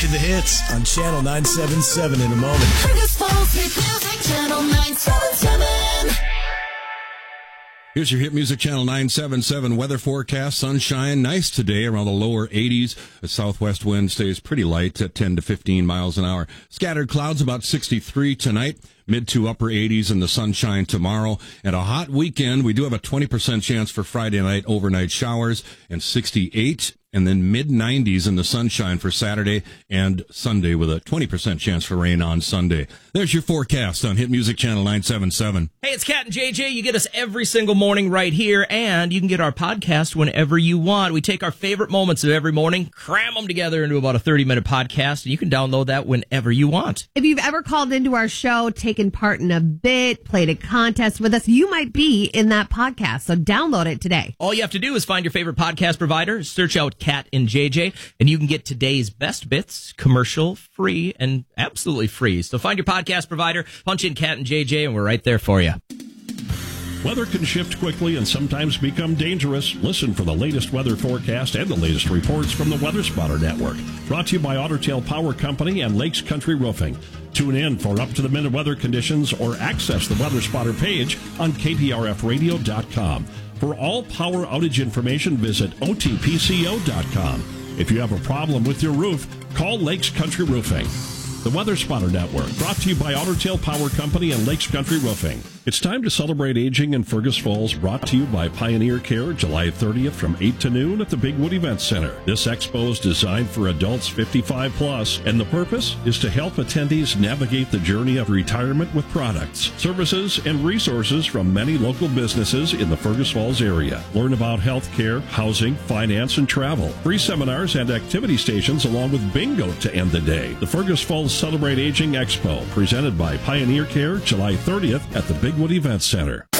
to the hits on Channel 977 in a moment. Fergus Falls Hit Music Channel 977. Here's your Hit Music Channel 977 weather forecast. Sunshine, nice today, around the lower 80s. The southwest wind stays pretty light at 10 to 15 miles an hour. Scattered clouds about 63 tonight, mid to upper 80s in the sunshine tomorrow. And a hot weekend. We do have a 20% chance for Friday night overnight showers and 68. And then mid-90s in the sunshine for Saturday and Sunday with a 20% chance for rain on Sunday. There's your forecast on Hit Music Channel 977. Hey, it's Cat and JJ. You get us every single morning right here, and you can get our podcast whenever you want. We take our favorite moments of every morning, cram them together into about a 30-minute podcast, and you can download that whenever you want. If you've ever called into our show, taken part in a bit, played a contest with us, you might be in that podcast, so download it today. All you have to do is find your favorite podcast provider, search out Cat and JJ, and you can get today's best bits, commercial free and absolutely free. So find your podcast provider, punch in Cat and JJ, and we're right there for you. Weather can shift quickly and sometimes become dangerous. Listen for the latest weather forecast and the latest reports from the Weather Spotter Network. Brought to you by Otter Tail Power Company and Lakes Country Roofing. Tune in for up-to-the-minute weather conditions or access the Weather Spotter page on KPRFradio.com. For all power outage information, visit OTPCO.com. If you have a problem with your roof, call Lakes Country Roofing. The Weather Spotter Network, brought to you by Otter Tail Power Company and Lakes Country Roofing. It's time to celebrate aging in Fergus Falls, brought to you by Pioneer Care, July 30th from 8 to noon at the Bigwood Event Center. This expo is designed for adults 55 plus, and the purpose is to help attendees navigate the journey of retirement with products, services, and resources from many local businesses in the Fergus Falls area. Learn about health care, housing, finance, and travel. Free seminars and activity stations along with bingo to end the day. The Fergus Falls Celebrate Aging Expo, presented by Pioneer Care, July 30th at the Bigwood Event Center.